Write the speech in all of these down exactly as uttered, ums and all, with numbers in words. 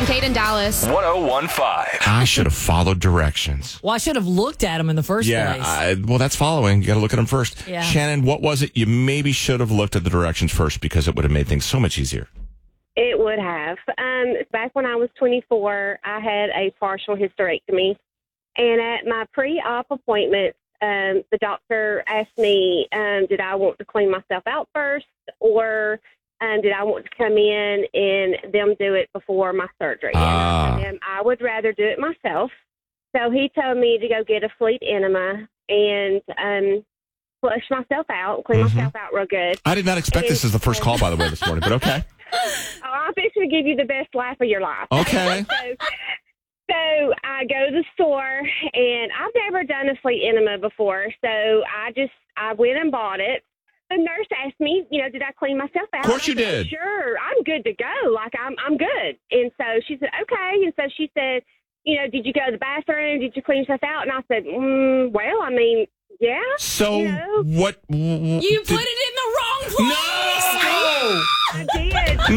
Kate in Dallas. one oh one point five. I should have followed directions. Well, I should have looked at them in the first Yeah, place. I, well, that's following. You got to look at them first. Yeah. Shannon, what was it? You maybe should have looked at the directions first because it would have made things so much easier. It would have. Um, back when I was twenty-four, I had a partial hysterectomy. And at my pre-op appointment, um, the doctor asked me, um, did I want to clean myself out first, or um, did I want to come in and them do it before my surgery? Ah. And um, I would rather do it myself. So he told me to go get a fleet enema and um, flush myself out, clean Mhm. myself out real good. I did not expect this as the first call, by the way, this morning, but okay. Oh, I'm fixing to give you the best laugh of your life. Okay. so, so I go to the store, and I've never done a fleet enema before, so I just I went and bought it. The nurse asked me, you know, did I clean myself out? Of course you I said, did. Sure, I'm good to go. Like I'm I'm good. And so she said, okay. And so she said, you know, did you go to the bathroom? Did you clean yourself out? And I said, mm, well, I mean, yeah. So you know. what? W- you did- put it in the wrong place. No! I did.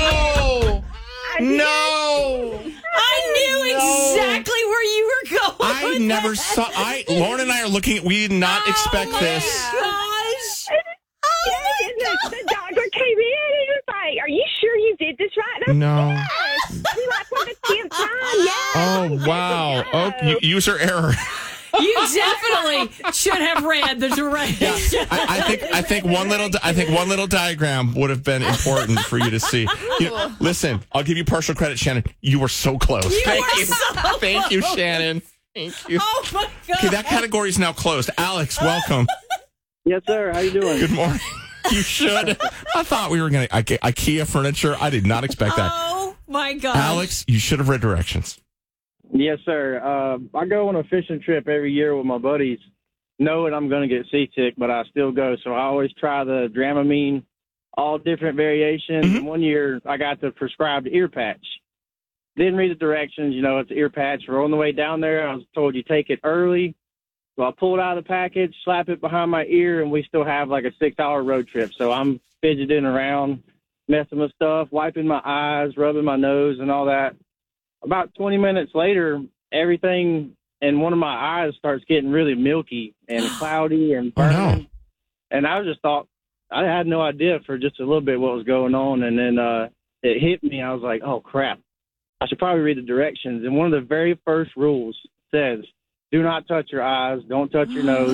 No! I did. No! I knew No. exactly where you were going. I with never that. saw. I Lauren and I are looking. We did not Oh, expect my this. Gosh. And the, the doctor came in and he was like, are you sure you did this right? And I No. said, yes. We like for the tenth time. Yes. Oh wow! Oh, u- user error. You definitely should have read the directions. I, I think I think one little di- I think one little diagram would have been important for you to see. You know, listen, I'll give you partial credit, Shannon. You were so close. You Thank were you, so thank you, close. Shannon. Thank you. Oh my God. Okay, that category is now closed. Alex, welcome. Yes, sir. How you doing? Good morning. You should. I thought we were going to IKEA furniture. I did not expect that. Oh my God. Alex, you should have read directions. Yes, sir. Uh, I go on a fishing trip every year with my buddies, knowing I'm going to get seasick, but I still go. So I always try the Dramamine, all different variations. Mhm. And one year I got the prescribed ear patch. Didn't read the directions. You know, it's an ear patch. We're on the way down there. I was told you take it early. So I pull it out of the package, slap it behind my ear, and we still have like a six-hour road trip. So I'm fidgeting around, messing with stuff, wiping my eyes, rubbing my nose, and all that. About twenty minutes later, everything in one of my eyes starts getting really milky and cloudy and Oh, no. burning. And I just thought, I had no idea for just a little bit what was going on. And then uh, it hit me. I was like, oh, crap. I should probably read the directions. And one of the very first rules says, do not touch your eyes. Don't touch your nose.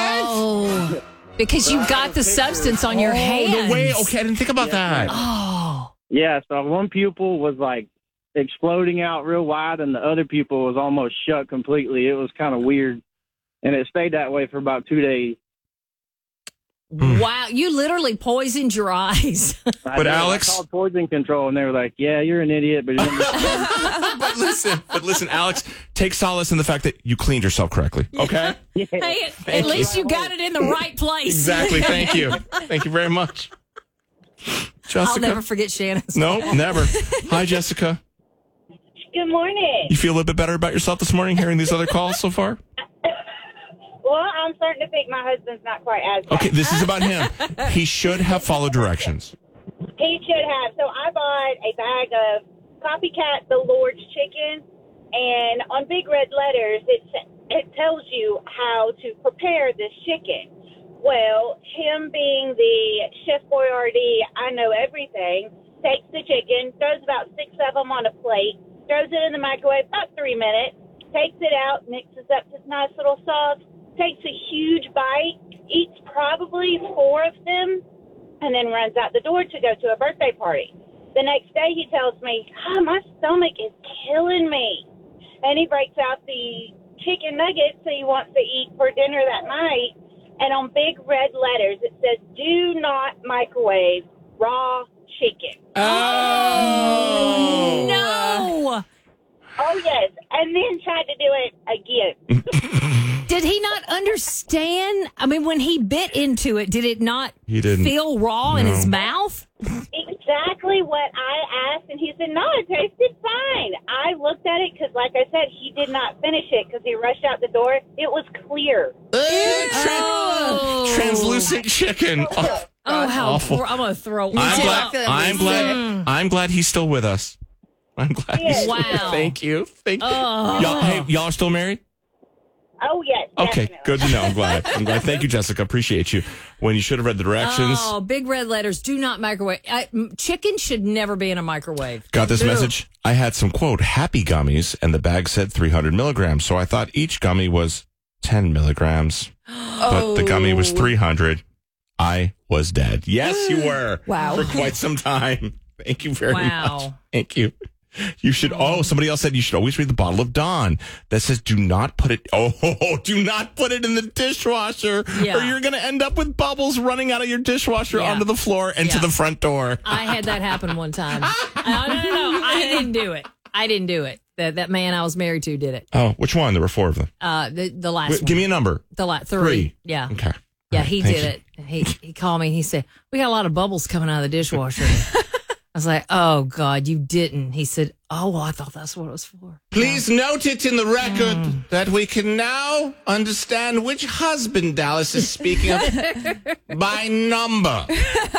Oh. Because you got the substance on your Oh, hands. the way. Okay, I didn't think about that. Oh. Yeah, so one pupil was like exploding out real wide, and the other pupil was almost shut completely. It was kind of weird, and it stayed that way for about two days. Wow. You literally poisoned your eyes. I But did. Alex- I called poison control, and they were like, "Yeah, you're an idiot." But you But listen, but listen, Alex, take solace in the fact that you cleaned yourself correctly. Okay? Hey, at least you got it in the right place. Exactly. Thank you. Thank you very much. Jessica. I'll never forget Shannon's. No, never. Hi, Jessica. Good morning. You feel a little bit better about yourself this morning hearing these other calls so far? Well, I'm starting to think my husband's not quite as bad. Okay, this is about him. He should have followed directions. He should have. So I bought a bag of Copycat The Lord's chicken, and on big red letters, it sa- it tells you how to prepare this chicken. Well, him being the Chef Boyardee, I know everything, takes the chicken, throws about six of them on a plate, throws it in the microwave about three minutes, takes it out, mixes up this nice little sauce, takes a huge bite, eats probably four of them, and then runs out the door to go to a birthday party. The next day he tells me, oh, my stomach is killing me. And he breaks out the chicken nuggets that he wants to eat for dinner that night. And on big red letters, it says, do not microwave raw chicken. Oh. No. Oh, yes. And then tried to do it again. Did he not understand? I mean, when he bit into it, did it not He didn't. feel raw in No. his mouth? Exactly what I asked, and he said, no, it tasted fine. I looked at it because, like I said, he did not finish it because he rushed out the door. It was clear. Oh. Translucent chicken. Oh, Oh, how awful. hor- I'm going to throw I'm too. glad, I feel like I'm we glad. Mm. I'm glad he's still with us. I'm glad. Yes. You Wow. Thank you. Thank you. Oh. Y'all, hey, y'all are still married? Oh, yes. Okay, definitely. good to know. I'm glad. I'm glad. Thank you, Jessica. Appreciate you. When you should have read the directions. Oh, big red letters. Do not microwave. I, m- chicken should never be in a microwave. Got this Ew. message? I had some, quote, happy gummies, and the bag said three hundred milligrams. So I thought each gummy was ten milligrams. But the gummy was three hundred. I was dead. Yes, you were. Wow. For quite some time. Thank you very Wow. much. Thank you. You should, oh, somebody else said you should always read the bottle of Dawn that says do not put it, oh, do not put it in the dishwasher Yeah. or you're going to end up with bubbles running out of your dishwasher Yeah. onto the floor and to Yeah. the front door. I had that happen one time. no, no, no, no. I didn't do it. I didn't do it. That that man I was married to did it. Oh, which one? There were four of them. Uh, the the last Wait, one. give me a number. the la- three. Three. Yeah. Okay. Yeah, All right, he thank did you. it. He he called me and he said, "We got a lot of bubbles coming out of the dishwasher." I was like, "Oh God, you didn't." He said, "Oh, well, I thought that's what it was for." Please note it in the record that we can now understand which husband Dallas is speaking of by number.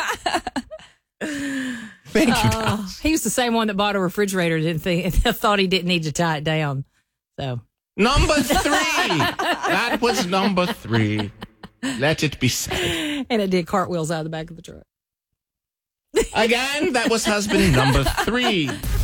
Thank you, Dallas. He was the same one that bought a refrigerator. Didn't think thought he didn't need to tie it down. So Number three. That was number three. Let it be said. and it did cartwheels out of the back of the truck. Again, that was husband number three.